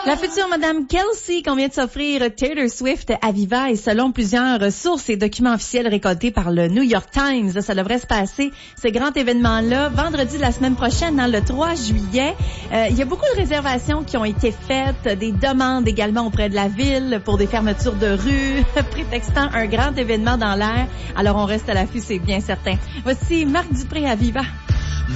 La future Madame Kelsey qu'on vient de s'offrir Taylor Swift à Viva et selon plusieurs sources et documents officiels récoltés par le New York Times, ça devrait se passer, ce grand événement-là, vendredi de la semaine prochaine, le 3 juillet. Il y a beaucoup de réservations qui ont été faites, des demandes également auprès de la ville pour des fermetures de rue, prétextant un grand événement dans l'air. Alors on reste à l'affût, c'est bien certain. Voici Marc Dupré à Viva.